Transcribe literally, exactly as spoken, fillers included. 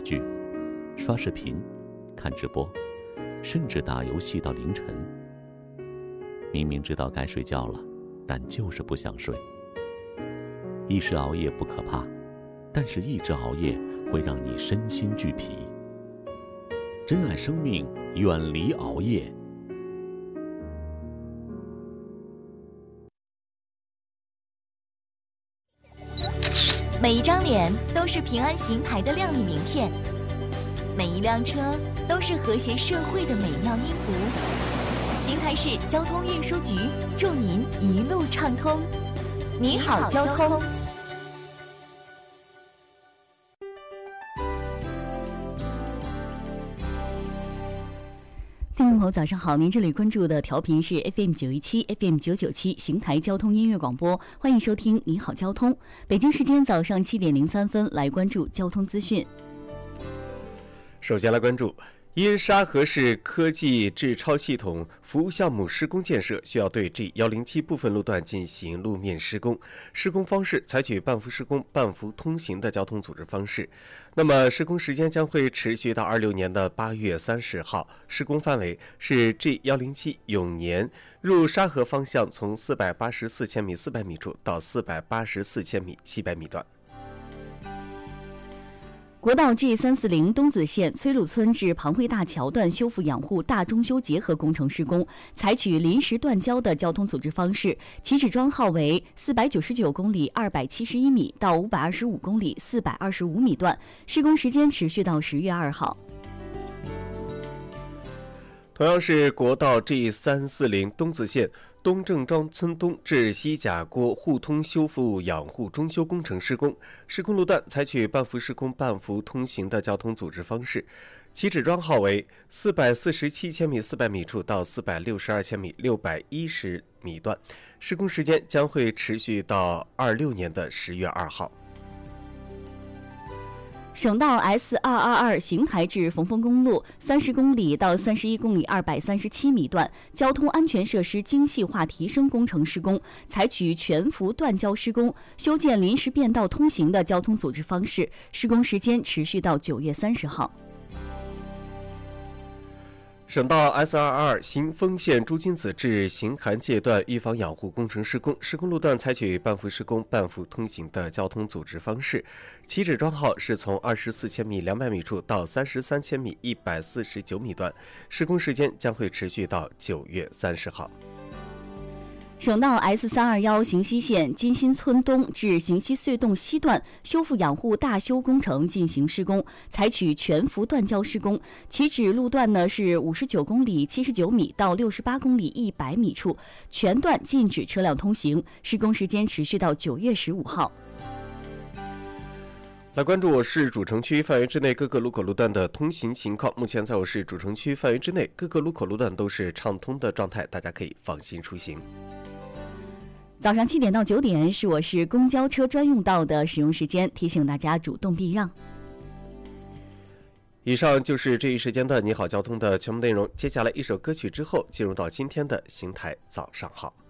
剧、刷视频、看直播，甚至打游戏到凌晨。明明知道该睡觉了，但就是不想睡。一时熬夜不可怕，但是一直熬夜会让你身心俱疲。珍爱生命，远离熬夜。 每一张脸都是平安行牌的亮丽名片，每一辆车都是和谐社会的美妙音符。邢台市交通运输局祝您一路畅通。你好，交通。 听众朋友早上好，您这里关注的调频是 F M 九一七 F M 九九七邢台交通音乐广播，欢迎收听你好交通。北京时间早上七点零三分，来关注交通资讯。 首先来关注，因沙河市科技制超系统服务项目施工建设，需要对 G 一零七部分路段进行路面施工。施工方式采取半幅施工、半幅通行的交通组织方式。那么施工时间将会持续到二六年的八月三十号。施工范围是 G 一零七永年入沙河方向从四百八十四千米四百米处到四百八十四千米七百米段。 国道 G 三四零东子线崔路村至庞汇大桥段修复养护大中修结合工程施工，采取临时断交的交通组织方式，起止桩号为四百九十九公里二百七十一米到五百二十五公里四百二十五米段，施工时间持续到十月二号。 同样是国道 G 三四零东子线东郑庄村东至西甲郭互通修复养护中修工程施工，施工路段采取半幅施工、半幅通行的交通组织方式，起止桩号为四百四十七千米四百米处到四百六十二千米六百一十米段，施工时间将会持续到二六年的十月二号。 省道 S 二二二邢台至逢丰公路三十公里到三十一公里二百三十七米段交通安全设施精细化提升工程施工，采取全幅断交施工、修建临时便道通行的交通组织方式，施工时间持续到九月三十号。 省道 S 二二二新丰县朱金子至邢韩界段预防养护工程施工，施工路段采取半幅施工、半幅通行的交通组织方式，起止桩号是从二十四千米两百米处到三十三千米一百四十九米段，施工时间将会持续到九月三十号。 省道 S 三二一邢西县金新村东至邢西隧洞西段修复养护大修工程进行施工，采取全幅断交施工，起止路段呢是五十九公里七十九米到六十八公里一百米处，全段禁止车辆通行，施工时间持续到九月十五号。 来关注我市主城区范围之内各个路口路段的通行情况。目前在我市主城区范围之内，各个路口路段都是畅通的状态，大家可以放心出行。 早上七点到九点是我市公交车专用道的使用时间，提醒大家主动避让。 以上就是这一时间的你好交通的全部内容。接下来一首歌曲之后，进入到今天的邢台早上好。